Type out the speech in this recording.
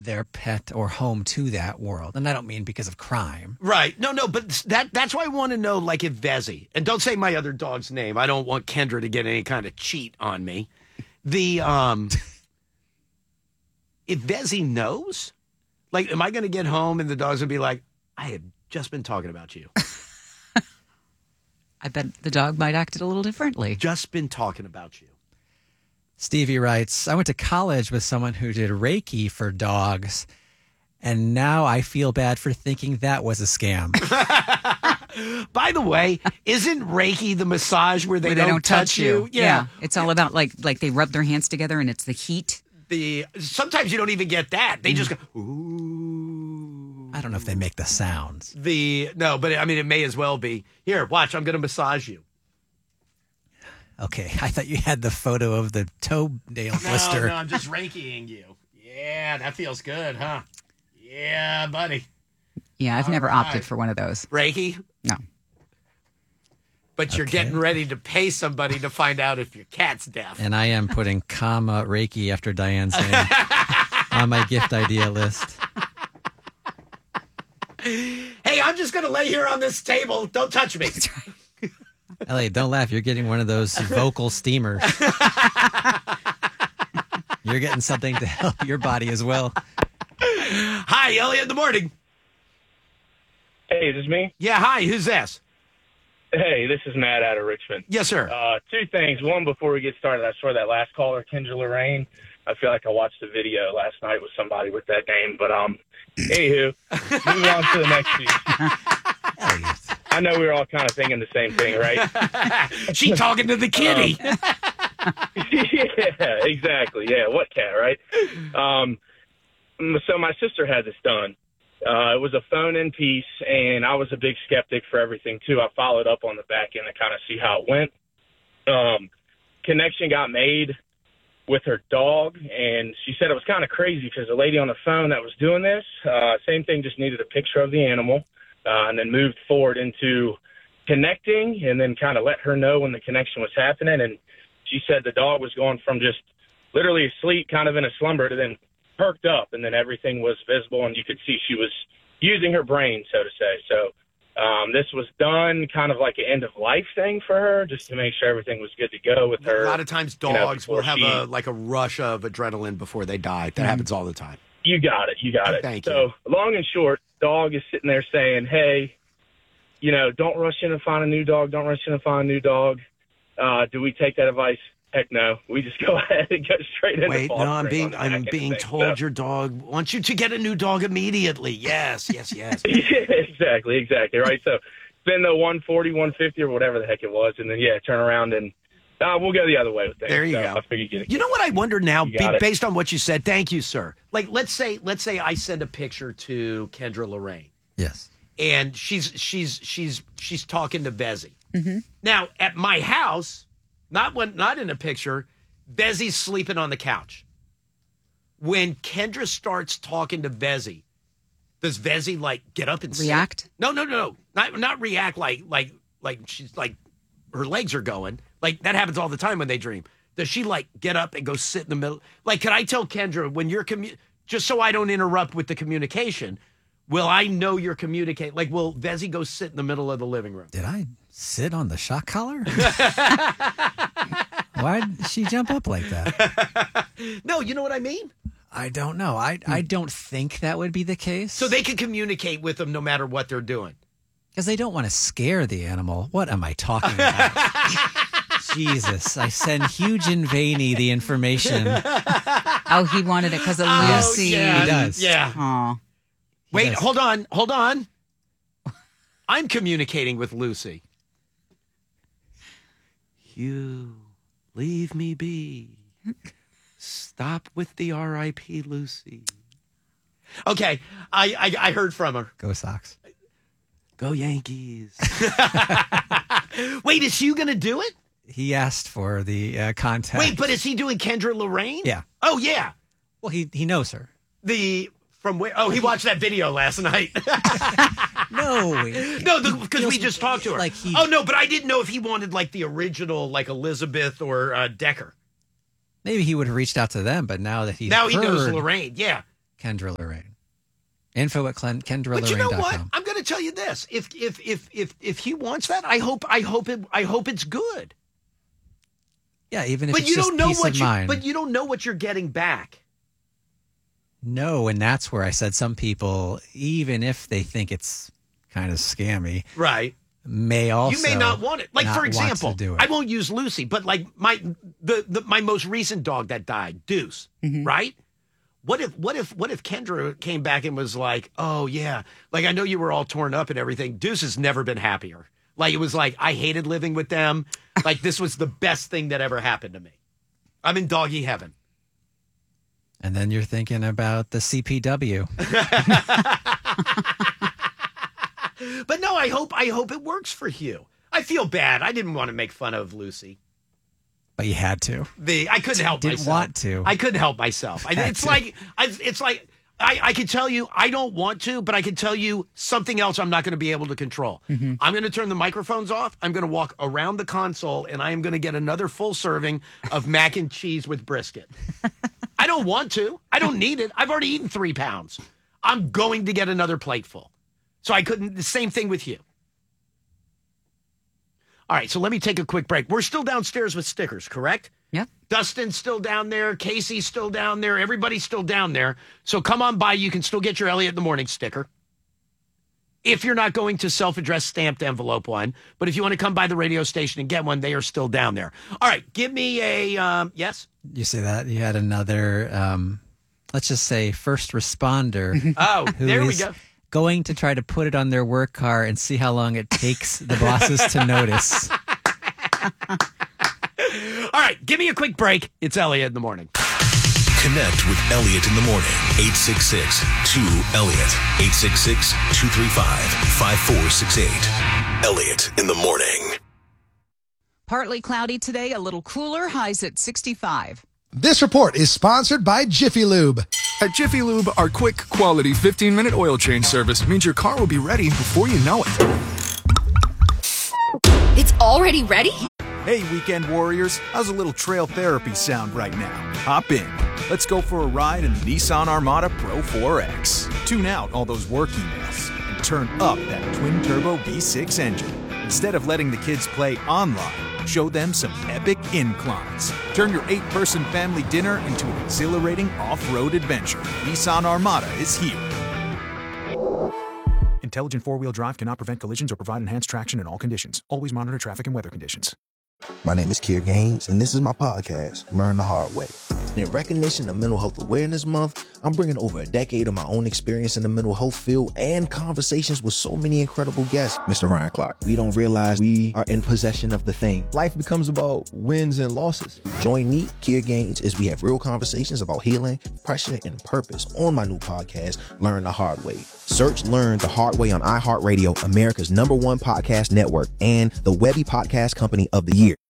their pet or home to that world. And I don't mean because of crime. Right. No, but that's why I want to know, like, if Vezi, and don't say my other dog's name. I don't want Kendra to get any kind of cheat on me. If Vezi knows, like, am I going to get home and the dog's going to be like, I have just been talking about you. I bet the dog might act it a little differently. Just been talking about you. Stevie writes, I went to college with someone who did Reiki for dogs, and now I feel bad for thinking that was a scam. By the way, isn't Reiki the massage where they don't touch you? Yeah. It's all about like they rub their hands together and it's the heat. Sometimes you don't even get that. They just go, ooh. I don't know if they make the sounds. No, but I mean, it may as well be. Here, watch, I'm going to massage you. Okay, I thought you had the photo of the toenail blister. No, I'm just Reikiing you. Yeah, that feels good, huh? Yeah, buddy. Yeah, I've never opted for one of those. Reiki? No. But you're getting ready to pay somebody to find out if your cat's deaf. And I am putting comma Reiki after Diane's name on my gift idea list. Hey, I'm just going to lay here on this table. Don't touch me. That's right. Elliot, don't laugh. You're getting one of those vocal steamers. You're getting something to help your body as well. Hi, Elliot in the morning. Hey, is this me? Yeah, hi. Who's this? Hey, this is Matt out of Richmond. Yes, sir. Two things. One, before we get started, I saw that last caller, Kendra Lorraine. I feel like I watched a video last night with somebody with that name. But anywho, moving on to the next piece. Elliot. I know we were all kind of thinking the same thing, right? She talking to the kitty. Yeah, exactly. Yeah, what cat, right? So my sister had this done. It was a phone-in piece, and I was a big skeptic for everything, too. I followed up on the back end to kind of see how it went. Connection got made with her dog, and she said it was kind of crazy because the lady on the phone that was doing this, same thing, just needed a picture of the animal, and then moved forward into connecting and then kind of let her know when the connection was happening. And she said the dog was going from just literally asleep, kind of in a slumber, to then perked up, and then everything was visible, and you could see she was using her brain, so to say. So this was done kind of like an end-of-life thing for her, just to make sure everything was good to go with her. A lot of times dogs will have a rush of adrenaline before they die. That happens all the time. You got it. Thank you. So long and short, dog is sitting there saying, hey, don't rush in and find a new dog. Don't rush in and find a new dog. Do we take that advice? Heck no. We just go ahead and go straight into Wait, no, I'm being told your dog wants you to get a new dog immediately. Yes. Yeah, exactly. Right. So spend the 140, 150 or whatever the heck it was. And then, turn around and we'll go the other way with things. There you go. I figured you know what I wonder now, based on what you said? Thank you, sir. Like, let's say I send a picture to Kendra Lorraine. Yes. And she's talking to Vezi. Mm-hmm. Now, at my house, not in a picture, Vezi's sleeping on the couch. When Kendra starts talking to Vezi, does Vezi like get up and react? Sit? No. Not react like she's like her legs are going. Like that happens all the time when they dream. Does she like get up and go sit in the middle? Like, can I tell Kendra when you're just so I don't interrupt with the communication? Will I know you're communicating? Like, will Vezi go sit in the middle of the living room? Did I sit on the shock collar? Why'd she jump up like that? No, you know what I mean? I don't know. I don't think that would be the case. So they can communicate with them no matter what they're doing. Because they don't want to scare the animal. What am I talking about? Jesus, I send huge and veiny the information. Oh, he wanted it because of Lucy. Yeah, he does. Yeah. Aw. Wait, hold on. I'm communicating with Lucy. You leave me be. Stop with the R.I.P. Lucy. Okay, I heard from her. Go Sox. Go Yankees. Wait, is he going to do it? He asked for the contact. Wait, but is he doing Kendra Lorraine? Yeah. Oh, yeah. Well, he knows her. From where? Oh, he watched that video last night. No, because we just talked to her. But I didn't know if he wanted like the original, like Elizabeth or Decker. Maybe he would have reached out to them, but now that he knows Lorraine. Yeah. Kendra Lorraine. Info at KendraLorraine.com. But you know what? I'm going to tell you this: if he wants that, I hope it's good. Yeah, even if But it's you just don't know peace what of mind. But you don't know what you're getting back. No, and that's where I said some people, even if they think it's kind of scammy, Right. may also You may not want it. Like, not for want to example, do it. I won't use Lucy, but like my most recent dog that died, Deuce, right? What if Kendra came back and was like, "Oh yeah, like I know you were all torn up and everything. Deuce has never been happier. Like it was like I hated living with them. Like this was the best thing that ever happened to me. I'm in doggy heaven." And then you're thinking about the CPW. But no, I hope it works for you. I feel bad. I didn't want to make fun of Lucy. But you had to. I couldn't help Didn't myself. want to. I couldn't help myself. It's like I can tell you I don't want to, but I can tell you something else I'm not going to be able to control. I'm going to turn the microphones off. I'm going to walk around the console, and I am going to get another full serving of mac and cheese with brisket. I don't want to. I don't need it. I've already eaten 3 pounds. I'm going to get another plateful. So I couldn't. The same thing with you. All right, so let me take a quick break. We're still downstairs with stickers, correct? Yep. Dustin's still down there. Casey's still down there. Everybody's still down there. So come on by. You can still get your Elliot in the Morning sticker. If you're not going to self-addressed stamped envelope one. But if you want to come by the radio station and get one, they are still down there. All right, give me a, yes? You say that? You had another, let's just say, first responder. Oh, who there we is go. going to try to put it on their work car and see how long it takes the bosses to notice. All right, give me a quick break. It's Elliot in the Morning. Connect with Elliot in the Morning. 866-2-ELLIOT. 866-235-5468. Elliot in the Morning. Partly cloudy today, a little cooler, highs at 65. This report is sponsored by Jiffy Lube. At Jiffy Lube, our quick, quality 15-minute oil change service means your car will be ready before you know it. It's already ready? Hey, weekend warriors, how's a little trail therapy sound right now? Hop in. Let's go for a ride in the Nissan Armada Pro 4X. Tune out all those work emails and turn up that twin-turbo V6 engine. Instead of letting the kids play online, show them some epic inclines. Turn your 8-person family dinner into an exhilarating off-road adventure. Nissan Armada is here. Intelligent four-wheel drive cannot prevent collisions or provide enhanced traction in all conditions. Always monitor traffic and weather conditions. My name is Kier Gaines, and this is my podcast, Learn the Hard Way. In recognition of Mental Health Awareness Month, I'm bringing over a decade of my own experience in the mental health field and conversations with so many incredible guests. Mr. Ryan Clark, we don't realize we are in possession of the thing. Life becomes about wins and losses. Join me, Kier Gaines, as we have real conversations about healing, pressure, and purpose on my new podcast, Learn the Hard Way. Search Learn the Hard Way on iHeartRadio, America's #1 podcast network, and the Webby Podcast Company of the Year.